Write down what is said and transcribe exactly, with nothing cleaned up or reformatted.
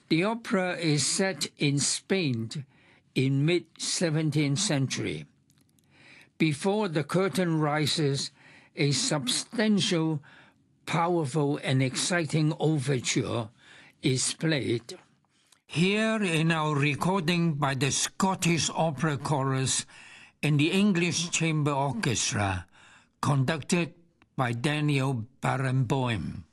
The opera is set in Spain in mid-seventeenth century. Before the curtain rises, a substantial, powerful and exciting overture is played. Here in our recording by the Scottish Opera Chorus and the English Chamber Orchestra, conducted by Daniel Barenboim.